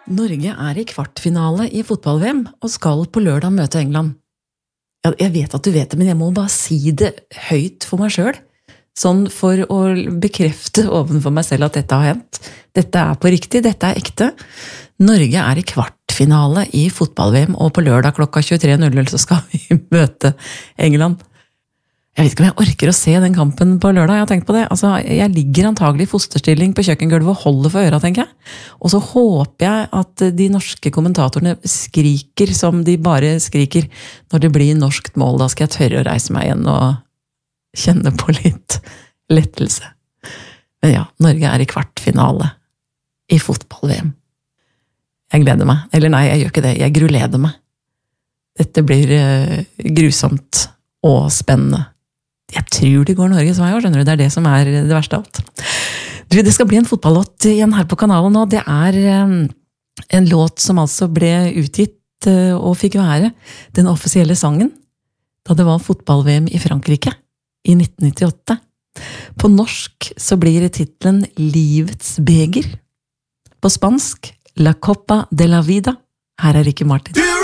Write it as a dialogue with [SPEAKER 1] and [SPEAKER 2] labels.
[SPEAKER 1] Norge I kvartfinale I fotball-VM og skal på lørdag møte England. Ja, jeg vet at du vet det, men jeg må bare si det høyt for meg selv. Sånn for å bekrefte ovenfor meg selv at dette har hendt. Dette på riktig, dette ekte. Norge I kvartfinale I fotball-VM, og på lørdag klokka 23:00 så skal vi møte England. Jeg vet ikke om jeg orker å se den kampen på lørdag, jeg har tenkt på det. Altså, jeg ligger antagelig I fosterstilling på kjøkkengulvet og holder for øra, tenker jeg. Og så håper jeg at de norske kommentatorene skriker som de bare skriker når det blir norskt mål. Da skal jeg tørre å reise meg igjen og kjenne på litt lettelse. Men ja, Norge I kvartfinale I fotball-VM. Jeg gleder meg. Eller nei, jeg gjør ikke det. Jeg gruleder meg. Dette blir grusomt og spennende. Jeg tror det går Norges vei, skjønner du, det det som det verste av alt. Du, det skal bli en fotballåt igjen her på kanalen nå. Det en låt som altså ble utgitt og fikk være den offisielle sangen da det var fotball-VM I Frankrike I 1998. På norsk så blir titlen Livets beger. På spansk La Copa de la Vida. Her Ricky Martin.